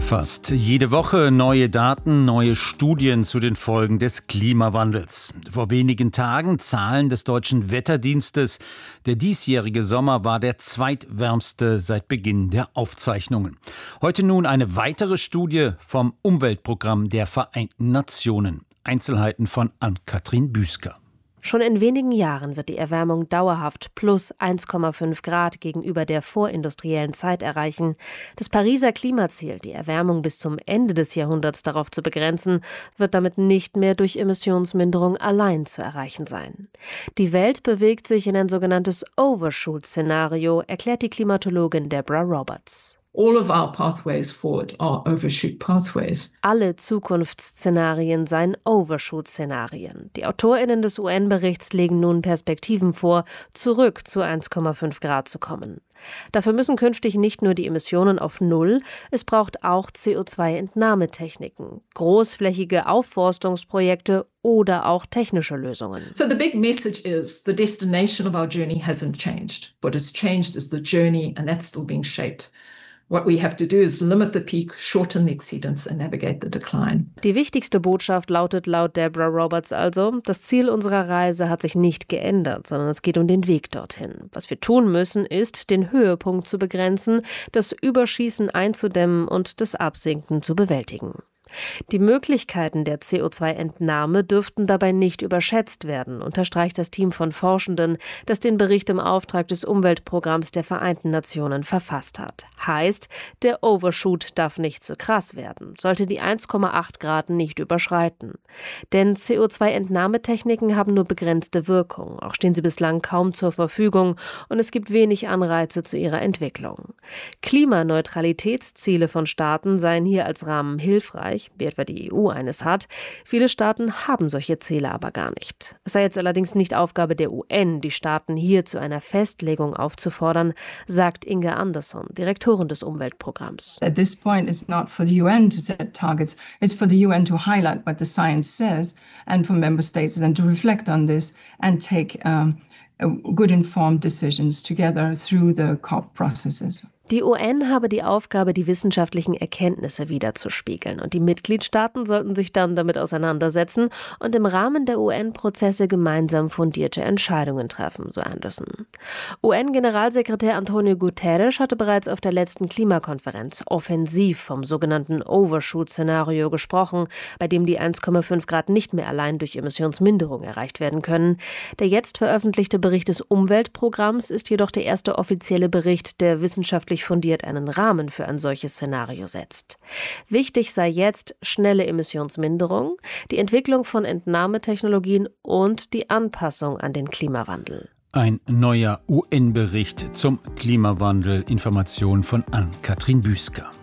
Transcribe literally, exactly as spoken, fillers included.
Fast jede Woche neue Daten, neue Studien zu den Folgen des Klimawandels. Vor wenigen Tagen Zahlen des Deutschen Wetterdienstes. Der diesjährige Sommer war der zweitwärmste seit Beginn der Aufzeichnungen. Heute nun eine weitere Studie vom Umweltprogramm der Vereinten Nationen. Einzelheiten von Ann-Kathrin Büsker. Schon in wenigen Jahren wird die Erwärmung dauerhaft plus eins Komma fünf Grad gegenüber der vorindustriellen Zeit erreichen. Das Pariser Klimaziel, die Erwärmung bis zum Ende des Jahrhunderts darauf zu begrenzen, wird damit nicht mehr durch Emissionsminderung allein zu erreichen sein. Die Welt bewegt sich in ein sogenanntes Overshoot-Szenario, erklärt die Klimatologin Deborah Roberts. All of our pathways forward are overshoot pathways. Alle Zukunftsszenarien seien Overshoot-Szenarien. Die AutorInnen des U N-Berichts legen nun Perspektiven vor, zurück zu eins Komma fünf Grad zu kommen. Dafür müssen künftig nicht nur die Emissionen auf Null, es braucht auch C O zwei Entnahmetechniken, großflächige Aufforstungsprojekte oder auch technische Lösungen. So the big message is the destination of our journey hasn't changed. What has changed is the journey, and that's still being shaped. What we have to do is limit the peak, shorten the exceedance and navigate the decline. Die wichtigste Botschaft lautet laut Deborah Roberts also, das Ziel unserer Reise hat sich nicht geändert, sondern es geht um den Weg dorthin. Was wir tun müssen, ist, den Höhepunkt zu begrenzen, das Überschießen einzudämmen und das Absinken zu bewältigen. Die Möglichkeiten der C O zwei Entnahme dürften dabei nicht überschätzt werden, unterstreicht das Team von Forschenden, das den Bericht im Auftrag des Umweltprogramms der Vereinten Nationen verfasst hat. Heißt, der Overshoot darf nicht zu krass werden, sollte die eins Komma acht Grad nicht überschreiten. Denn C O zwei Entnahmetechniken haben nur begrenzte Wirkung, auch stehen sie bislang kaum zur Verfügung und es gibt wenig Anreize zu ihrer Entwicklung. Klimaneutralitätsziele von Staaten seien hier als Rahmen hilfreich, wie etwa die E U eines hat. Viele Staaten haben solche Ziele aber gar nicht. Es sei jetzt allerdings nicht Aufgabe der U N, die Staaten hier zu einer Festlegung aufzufordern, sagt Inga Andersson, Direktorin des Umweltprogramms. At this point, it's not for the U N to set targets. It's for the U N to highlight what the science says and for member states then to reflect on this and take um, good informed decisions together through the COP processes. Die U N habe die Aufgabe, die wissenschaftlichen Erkenntnisse wiederzuspiegeln und die Mitgliedstaaten sollten sich dann damit auseinandersetzen und im Rahmen der U N-Prozesse gemeinsam fundierte Entscheidungen treffen, so Anderson. U N-Generalsekretär Antonio Guterres hatte bereits auf der letzten Klimakonferenz offensiv vom sogenannten Overshoot-Szenario gesprochen, bei dem die eins Komma fünf Grad nicht mehr allein durch Emissionsminderung erreicht werden können. Der jetzt veröffentlichte Bericht des Umweltprogramms ist jedoch der erste offizielle Bericht, der wissenschaftlich fundiert einen Rahmen für ein solches Szenario setzt. Wichtig sei jetzt schnelle Emissionsminderung, die Entwicklung von Entnahmetechnologien und die Anpassung an den Klimawandel. Ein neuer U N-Bericht zum Klimawandel. Information von Ann-Kathrin Büsker.